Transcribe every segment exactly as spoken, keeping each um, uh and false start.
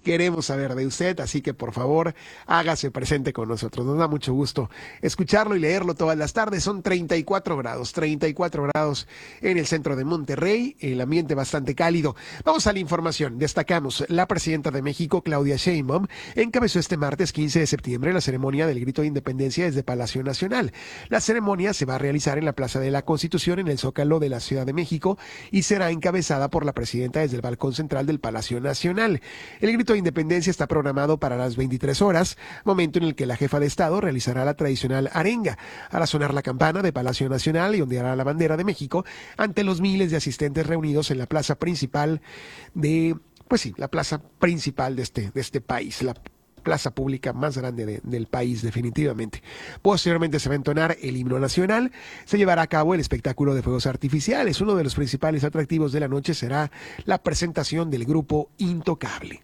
queremos saber de usted, así que por favor hágase presente con nosotros. Nos da mucho gusto escucharlo y leerlo todas las tardes. Son treinta y cuatro grados, treinta y cuatro grados en el centro de Monterrey, el ambiente bastante cálido. Vamos a la información. Destacamos, la presidenta de México, Claudia Sheinbaum, encabezó este martes quince de septiembre la ceremonia del Grito de Independencia desde Palacio Nacional. La ceremonia se va a realizar en la Plaza de la Constitución, en el Zócalo de la Ciudad de México, y será encabezada por la presidenta desde el balcón central del Palacio Nacional. El Grito de Independencia está programado para las veintitrés horas, momento en el que la jefa de Estado realizará la tradicional arenga. Hará sonar la campana de Palacio Nacional y ondeará la bandera de México ante los miles de asistentes reunidos en la plaza principal de, pues sí, la plaza principal de este, de este país, la plaza pública más grande de, del país, definitivamente. Posteriormente se va a entonar el himno nacional, se llevará a cabo el espectáculo de fuegos artificiales. Uno de los principales atractivos de la noche será la presentación del grupo Intocable.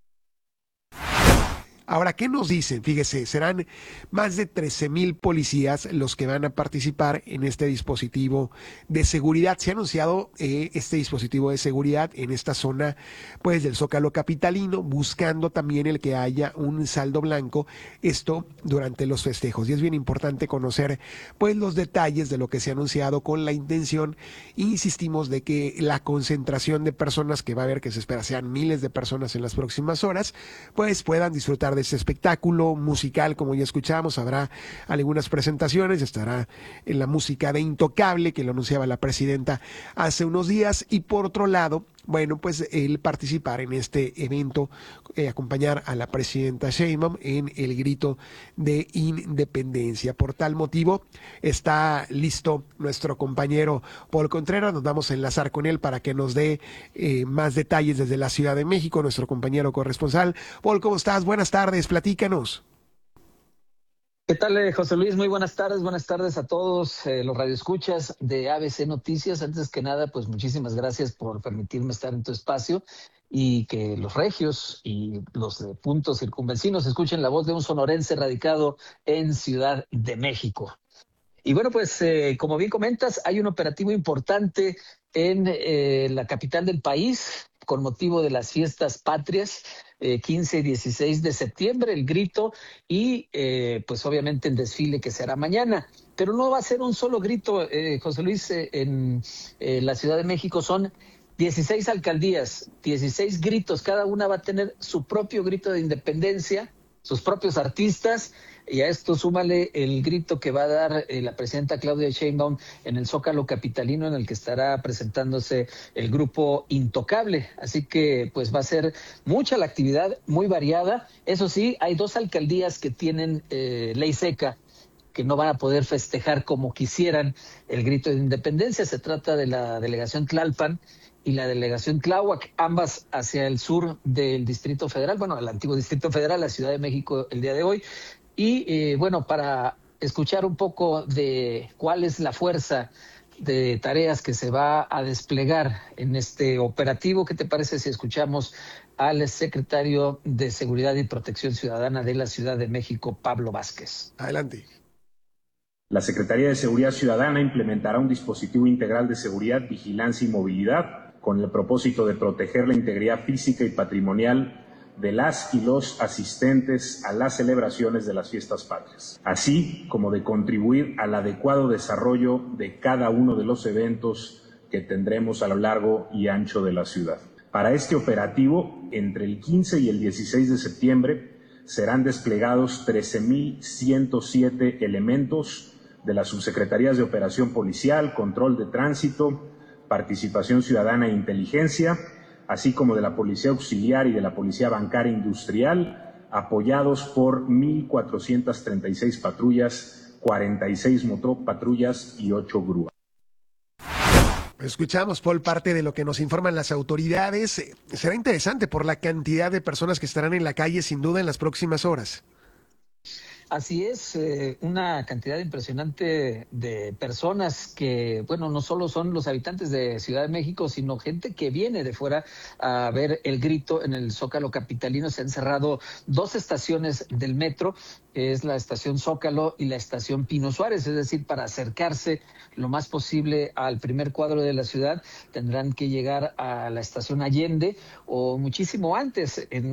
Ahora, ¿qué nos dicen? Fíjese, serán más de trece mil policías los que van a participar en este dispositivo de seguridad. Se ha anunciado eh, este dispositivo de seguridad en esta zona, pues, del Zócalo capitalino, buscando también el que haya un saldo blanco, esto durante los festejos. Y es bien importante conocer, pues, los detalles de lo que se ha anunciado con la intención, insistimos, de que la concentración de personas que va a haber, que se espera sean miles de personas en las próximas horas, pues puedan disfrutar de este espectáculo musical. Como ya escuchamos, habrá algunas presentaciones, estará en la música de Intocable, que lo anunciaba la presidenta hace unos días, y por otro lado, bueno, pues el participar en este evento, eh, acompañar a la presidenta Sheinbaum en el grito de independencia. Por tal motivo, está listo nuestro compañero Paul Contreras. Nos vamos a enlazar con él para que nos dé eh, más detalles desde la Ciudad de México, nuestro compañero corresponsal. Paul, ¿cómo estás? Buenas tardes, platícanos. ¿Qué tal, eh, José Luis? Muy buenas tardes, buenas tardes a todos eh, los radioescuchas de A B C Noticias. Antes que nada, pues muchísimas gracias por permitirme estar en tu espacio y que los regios y los de puntos circunvecinos escuchen la voz de un sonorense radicado en Ciudad de México. Y bueno, pues eh, como bien comentas, hay un operativo importante en eh, la capital del país con motivo de las fiestas patrias, eh, quince y dieciséis de septiembre, el grito y eh, pues obviamente el desfile que será mañana. Pero no va a ser un solo grito, eh, José Luis, eh, en eh, la Ciudad de México son dieciséis alcaldías, dieciséis gritos, cada una va a tener su propio grito de independencia, sus propios artistas, y a esto súmale el grito que va a dar eh, la presidenta Claudia Sheinbaum en el Zócalo capitalino, en el que estará presentándose el grupo Intocable. Así que pues va a ser mucha la actividad, muy variada. Eso sí, hay dos alcaldías que tienen eh, ley seca, que no van a poder festejar como quisieran el grito de independencia. Se trata de la delegación Tlalpan y la delegación Tláhuac, ambas hacia el sur del Distrito Federal, bueno, el antiguo Distrito Federal, la Ciudad de México el día de hoy. Y eh, bueno, para escuchar un poco de cuál es la fuerza de tareas que se va a desplegar en este operativo, ¿qué te parece si escuchamos al secretario de Seguridad y Protección Ciudadana de la Ciudad de México, Pablo Vázquez? Adelante. La Secretaría de Seguridad Ciudadana implementará un dispositivo integral de seguridad, vigilancia y movilidad con el propósito de proteger la integridad física y patrimonial de las y los asistentes a las celebraciones de las fiestas patrias, así como de contribuir al adecuado desarrollo de cada uno de los eventos que tendremos a lo largo y ancho de la ciudad. Para este operativo, entre el quince y el dieciséis de septiembre, serán desplegados trece mil ciento siete elementos de las subsecretarías de Operación Policial, Control de Tránsito, Participación Ciudadana e Inteligencia, así como de la Policía Auxiliar y de la Policía Bancaria Industrial, apoyados por mil cuatrocientas treinta y seis patrullas, cuarenta y seis motopatrullas y ocho grúas. Escuchamos, Paul, parte de lo que nos informan las autoridades. Será interesante por la cantidad de personas que estarán en la calle, sin duda, en las próximas horas. Así es, eh, una cantidad impresionante de personas que, bueno, no solo son los habitantes de Ciudad de México, sino gente que viene de fuera a ver el grito en el Zócalo capitalino. Se han cerrado dos estaciones del metro, es la estación Zócalo y la estación Pino Suárez, es decir, para acercarse lo más posible al primer cuadro de la ciudad, tendrán que llegar a la estación Allende o muchísimo antes, en